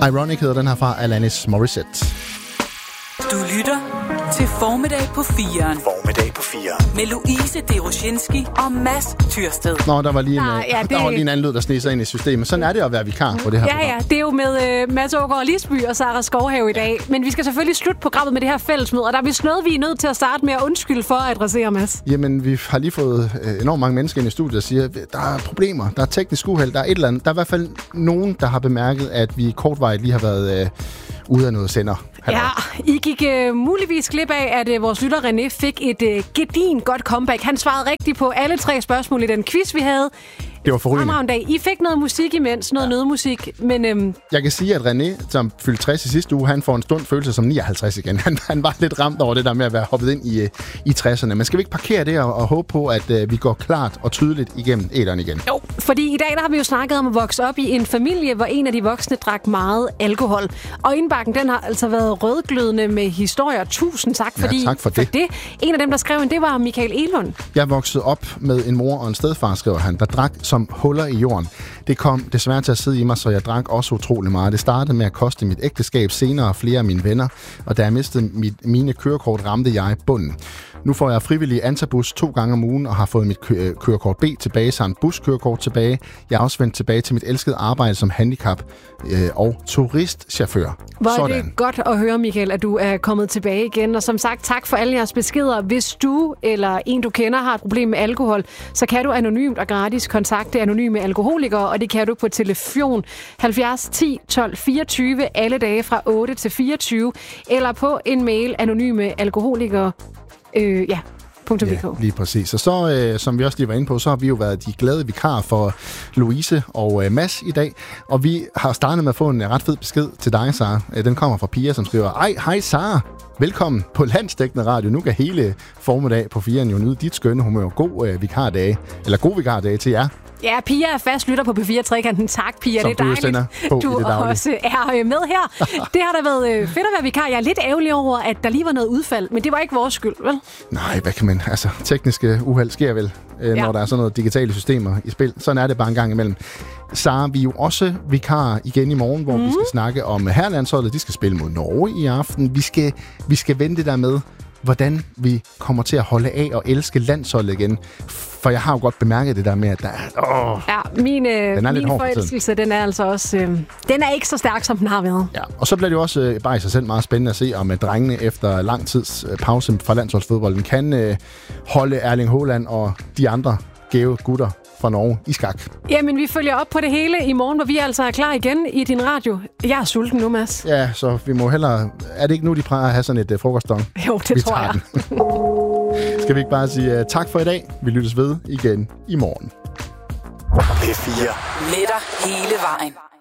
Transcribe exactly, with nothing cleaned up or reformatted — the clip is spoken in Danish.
Ironic hedder den her fra Alanis Morissette. Du lytter til Formiddag på firen. Formiddag på firen. Med Louise Deroshinski og Mads Tyrsted. Nå, der var lige en, Nå, ja, det... der var lige en anden lyd, der sneg sig ind i systemet. Sådan er det at være vikar på det her Ja, program. ja. Det er jo med uh, Mads Aagaard Lisby og Sara Skovhave i dag. Men vi skal selvfølgelig slutte programmet med det her fællesmøde. Og der er vist noget, vi er nødt til at starte med at undskylde for at adressere, Mads. Jamen, vi har lige fået øh, enormt mange mennesker ind i studiet, der siger, der er problemer, der er teknisk uheld, der er et eller andet. Der er i hvert fald nogen, der har bemærket, at vi kortvarigt lige har været øh, ude af noget sender. Ja, I gik uh, muligvis glip af, at uh, vores lytter René fik et uh, gedin godt comeback. Han svarede rigtigt på alle tre spørgsmål i den quiz, vi havde. Det var forrygende. Dag. I fik noget musik imens, noget ja. nødmusik, men... Øhm... Jeg kan sige, at René, som fyldte tres i sidste uge, han får en stund følelse som nioghalvtreds igen. Han, han var lidt ramt over det der med at være hoppet ind i, i tresserne. Men skal vi ikke parkere det og, og håbe på, at uh, vi går klart og tydeligt igennem æteren igen? Jo, fordi i dag der har vi jo snakket om at vokse op i en familie, hvor en af de voksne drak meget alkohol. Og indbakken, den har altså været rødglødende med historier. Tusind tak, fordi, ja, tak for, det. for det. En af dem, der skrev den, det var Michael Elund. Jeg voksede op med en mor og en stedfar, skriver han, der drak som huller i jorden. Det kom desværre til at sidde i mig, så jeg drak også utrolig meget. Det startede med at koste mit ægteskab, senere flere af mine venner, og da jeg mistede mit, mine kørekort, ramte jeg bunden. Nu får jeg frivillig antabus to gange om ugen og har fået mit kø- kørekort B tilbage, samt buskørekort tilbage. Jeg er også vendt tilbage til mit elskede arbejde som handicap øh, og turistchauffør. Hvor er Sådan. det godt at høre, Michael, at du er kommet tilbage igen. Og som sagt, tak for alle jeres beskeder. Hvis du eller en, du kender, har et problem med alkohol, så kan du anonymt og gratis kontakte anonyme alkoholikere, og det kan du på telefon halvfjerds ti tolv fireogtyve alle dage fra otte til fireogtyve, eller på en mail anonyme alkoholikere. Øh, ja. Ja, lige præcis. Og så, øh, som vi også lige var inde på, så har vi jo været de glade vikarer for Louise og øh, Mads i dag. Og vi har startet med at få en ret fed besked til dig, Sara. Den kommer fra Pia, som skriver, ej, hej Sara, velkommen på landsdækkende radio. Nu kan hele formiddag på firen jo nyde dit skønne humør. God øh, vikardage, eller god vikardage til jer. Ja, Pia er fast lytter på P fire-trekanten. Tak, Pia. Som det er dejligt, du, du også er med her. Det har da været fedt at være vikar. Jeg er lidt ærgerlig over, at der lige var noget udfald, men det var ikke vores skyld, vel? Nej, hvad kan man... Altså, tekniske uheld sker vel, øh, ja. når der er sådan noget digitale systemer i spil. Sådan er det bare en gang imellem. Sara, vi er jo også vikarer igen i morgen, hvor mm. vi skal snakke om herrelandsholdet. De skal spille mod Norge i aften. Vi skal, vi skal vende det der med, hvordan vi kommer til at holde af og elske landsholdet igen. For jeg har jo godt bemærket det der med, at der er... Åh, ja, min, øh, den min forelskelse, den er altså også... Øh, den er ikke så stærk, som den har været. Ja, og så bliver det jo også øh, bare i sig selv meget spændende at se, om at drengene efter lang tids øh, pause fra landsholdsfodbolden kan øh, holde Erling Haaland og de andre gæve gutter fra Norge i skak. Jamen, vi følger op på det hele i morgen, hvor vi altså er klar igen i din radio. Jeg er sulten nu, Mads. Ja, så vi må hellere... Er det ikke nu, de plejer at have sådan et uh, frokostdong? Jo, det vi tror jeg. Skal vi ikke bare sige uh, tak for i dag? Vi lyttes ved igen i morgen. P fire. Med dig hele vejen.